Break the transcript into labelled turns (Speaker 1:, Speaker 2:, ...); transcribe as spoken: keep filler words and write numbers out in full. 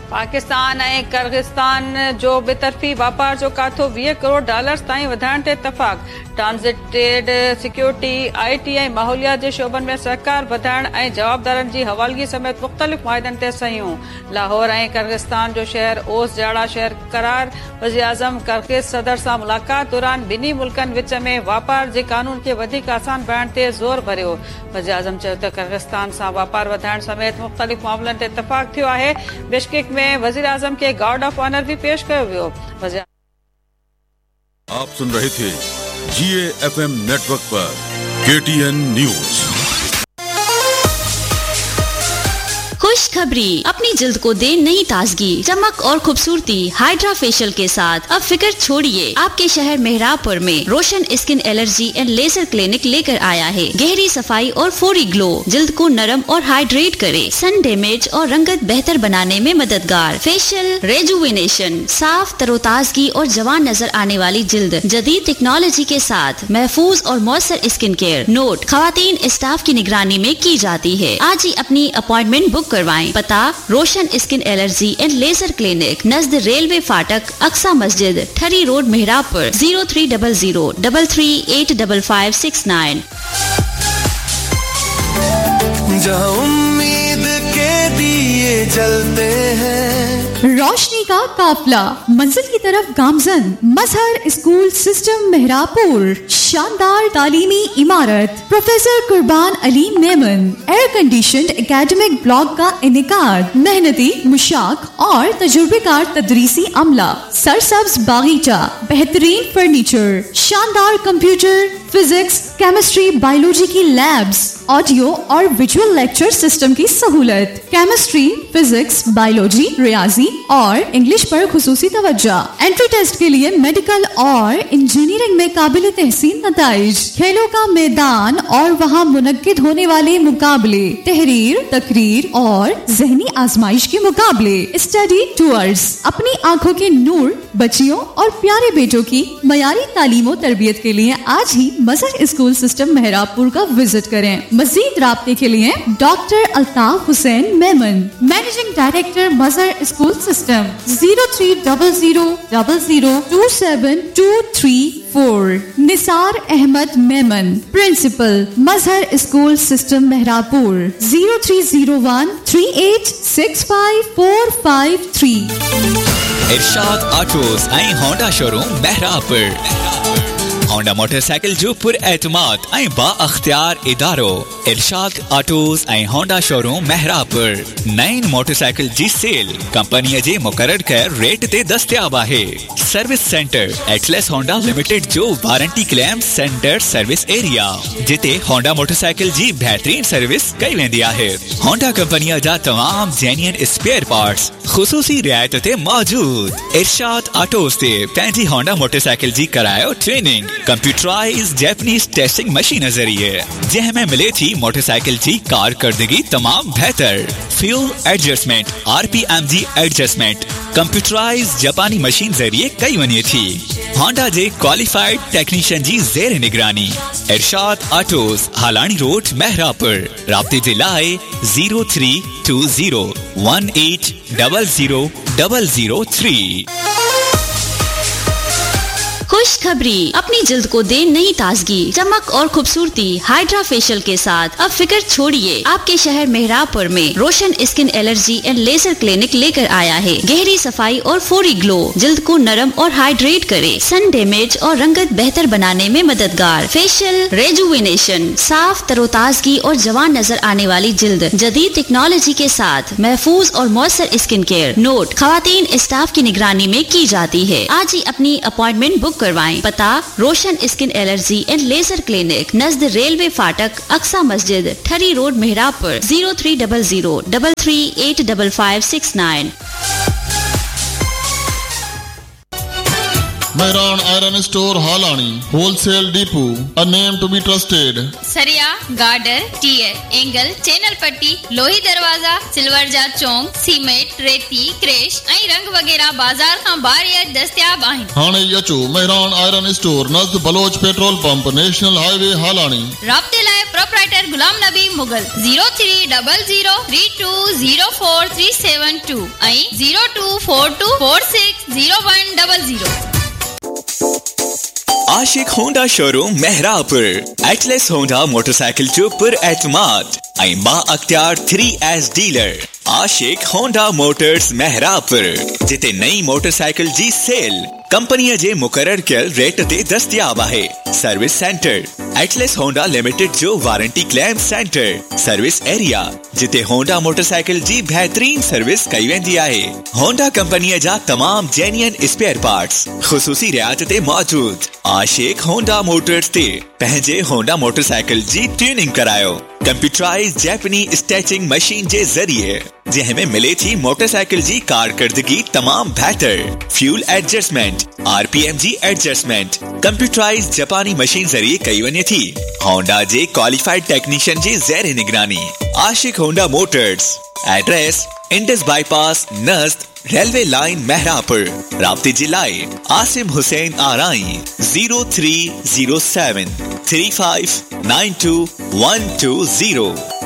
Speaker 1: पाकिस्तान ऐं किर्गिस्तान जो बेतरफ़ी वापार जो काथो वीह करोड़ डॉलर्स ताईं वधाइण ते इतफ़ाक़। Transit, trade, security, I T ऐं माहौलियात जे शोबनि में सहकार वधाइण ऐं जवाबदारनि जी हवालगी समेत मुख़्तलिफ़ मुआहिदनि ते सहियूं। लाहौर ऐं किर्गिस्तान जो शहर ओस जहिड़ा शहर करार। वज़ीर आज़म किर्गिज़ सदर सां मुलाक़ात दौरान ॿिन्ही मुल्कनि विच में वापार जे कानून खे वधीक आसान बणाइण ते ज़ोर भरियो। वज़ीर आज़म चयो त किर्गिस्तान सां वापार वधाइण समेत मुख़्तलिफ़ मामलनि ते इतफ़ाक़ थियो आहे। बिश्केक में वज़ीर आज़म के गार्ड ऑफ ऑनर भी पेश किया वियो।
Speaker 2: आप सुन रहे थे जीए एफएम नेटवर्क पर केटीएन न्यूज।
Speaker 3: खुशखबरी, अपनी जिल्द को दे नई ताजगी, चमक और खूबसूरती हाइड्रा फेशियल के साथ। अब फिक्र छोड़िए, आपके शहर मेहराबपुर में रोशन skin allergy and laser clinic लेकर आया है। गहरी सफाई और फौरी ग्लो, जिल्द को नरम और हाइड्रेट करे, सन डैमेज और रंगत बेहतर बनाने में मददगार। फेशियल रेजुविनेशन, साफ तरोताजगी और जवान नजर आने वाली जिल्द जदीद टेक्नोलॉजी के साथ महफूज और मौसर स्किन केयर। नोट, खवातीन स्टाफ की निगरानी में की जाती है। आज ही अपनी अपॉइंटमेंट बुक करवाएं। पता, रोशन skin allergy and laser clinic, Najd railway फाटक, अक्सा मस्जिद, ठरी road, मेहराबपुर। Zero three double zero double three eight double five six nine.
Speaker 4: जहाँ उम्मीद के दिए जलते हैं,
Speaker 5: रोशनी का काफिला मंजिल की तरफ गामजन। मजहर स्कूल सिस्टम मेहराबपुर, शानदार तालीमी इमारत, प्रोफेसर कुर्बान Ali Memon, air conditioned academic block का इनेकाद, मेहनती मुशाक और तजुर्बेकार तदरीसी अमला, सरसब्ज बागीचा, बेहतरीन फर्नीचर, शानदार कंप्यूटर, फिजिक्स, केमिस्ट्री, बायोलॉजी की लैब्स, ऑडियो और विजुअल लेक्चर सिस्टम की सहूलत, केमिस्ट्री, फिजिक्स, बायोलॉजी, रियाजी और इंग्लिश पर खुसूसी तवज्जो। एंट्री टेस्ट के लिए मेडिकल और इंजीनियरिंग में काबिल तहसीन नताइज, खेलों का मैदान और वहाँ मुनक्किद होने वाले मुकाबले, तहरीर, तकरीर और जहनी आजमाइश के मुकाबले, स्टडी टूर्स। अपनी आंखों के नूर बच्चियों और प्यारे बेटों की मयारी तालीम और तरबियत के लिए आज ही मजहर स्कूल सिस्टम मेहराबपुर का विजिट करें। मजीद राब्ते के लिए doctor Altaf Hussain Memon, managing director Mazhar school system, zero three double zero double zero to seven to three four. Nisar Ahmad Memon, principal Mazhar school system मेहराबपुर, zero three zero one three eight six five four five three.
Speaker 6: Irshad autos ऐं Honda showroom मेहराबपुर। Honda motorcycle जो पुर एतमाद ऐं बाअख्तियार इदारो। इरशाद autos ऐं Honda showroom मेहराबपुर। नईं motorcycle जी cell कंपनीअ जे मुक़रर कयल रेट ते दस्तयाब आहे। Service centre Atlas Honda limited जो warranty claim centre service area, जिते होंडा मोटरसाइकिल जी बेहतरीन सर्विस कई वेंदी आहे। होंडा कंपनीअ जा तमाम जेन्युइन स्पेयर पार्ट्स खुसूसी रियायत ते मौजूद। इरशाद ऑटोज ते पंहिंजी होंडा मोटरसाइकिल जी करायो training computerise Japanese testing machine ज़रिए, जंहिंमें मिले थी मोटरसाइकिल जी कारकर्दगी तमाम बेहतर। फ्यूल एडजस्टमेंट, आरपीएम जी एडजस्टमेंट कंप्यूटराइज जापानी मशीन ज़रिए कई वञे थी। होंडा जे क्वालिफाइड टेक्नीशियन जी ज़ेर निगरानी। इरशाद ऑटोज, हालानी रोड, मेहराबपुर। राब्ते जे लाइ zero three to zero one eight double zero double zero three.
Speaker 3: खुशखबरी, अपनी जिल्द को दे नई ताजगी, चमक और खूबसूरती हाइड्रा फेशियल के साथ। अब फिक्र छोड़िए, आपके शहर मेहराबपुर में रोशन skin allergy and laser clinic लेकर आया है। गहरी सफाई और फौरी ग्लो, जिल्द को नरम और हाइड्रेट करे, सन डैमेज और रंगत बेहतर बनाने में मददगार। फेशियल रेजुविनेशन, साफ तरोताजगी और जवान नजर आने वाली जिल्द जदीद टेक्नोलॉजी के साथ महफूज और मौसर स्किन केयर। नोट, खवातीन स्टाफ की निगरानी में की जाती है। आज ही अपनी अपॉइंटमेंट बुक करवाएं। पता, रोशन skin allergy and laser clinic, Najd railway फाटक, अक्सा मस्जिद, ठरी road, मेहराबपुर। Zero three double zero double three eight double five six nine.
Speaker 7: Mehran Iron Store Halani, Wholesale Depot, a name to be trusted.
Speaker 8: सरिया, girder, tier, angle, channel पट्टी, लोही दरवाजा, silver जा चौंक, cement, रेती, crash, ऐं रंग वगैरह बाजार खां ॿाहिरि दस्तियाब आहिनि।
Speaker 7: हाणे अचो Mehran iron store नज़द Bloch petrol pump national highway Halani.
Speaker 8: राब्ते लाइ proprietor Ghulam Nabi Mughal zero three double zero three to zero four three seven to ऐं zero two four to four six zero one double zero.
Speaker 6: Ashique Honda showroom Mehrabpur, Atlas Honda motorcycle जो पुर एतमाद ऐं बा अख्तियार three S dealer आशिक Honda Motors Mehrabpur, जिते नई motorcycle जी cell company जे मुकर्रर कयल रेट ते दस्तियाब आहे। Service centre Atlas Honda limited जो warranty claim centre, service area जिते होंडा मोटरसाइकिल जी बेहतरीन सर्विस कई वेंदी आहे। होंडा कंपनी जा तमाम जेन्युइन स्पेयर पार्ट्स खुसूसी रियायत ते मौजूद। आशिक होंडा मोटर्स ते पंहिंजे होंडा मोटरसाइकिल जी ट्यूनिंग करायो कंप्यूटराइज जैपनी स्टैचिंग मशीन जे जरिए, जंहिंमें मिले थी मोटरसाइकिल जी कारकर्दगी तमाम बेहतर। फ्यूल एडजस्टमेंट, आरपीएम जी एडजस्टमेंट कंप्यूटराइज जापानी मशीन जरिए कई वने थी। होंडा जे क्वालिफाइड टेक्नीशियन जी ज़ेर निगरानी। आशिक Honda Motors, address Indus bypass नज़द railway line Mehrabpur. राब्ते जे लाइ Asim Hussain आराई zero three zero seven three five nine to one two zero.